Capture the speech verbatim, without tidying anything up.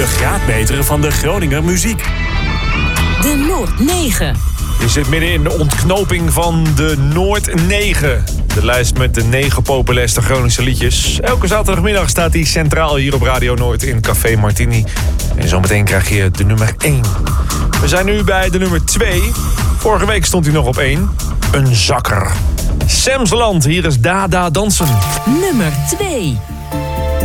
graadmeter van de Groninger muziek. De Noord negen. Je zit midden in de ontknoping van de Noord negen. De lijst met de negen populairste Groningse liedjes. Elke zaterdagmiddag staat die centraal hier op Radio Noord in Café Martini. En zometeen krijg je de nummer één. We zijn nu bij de nummer twee. Vorige week stond hij nog op één. Een zakker. Semsland, hier is Dada Dansen. Nummer twee.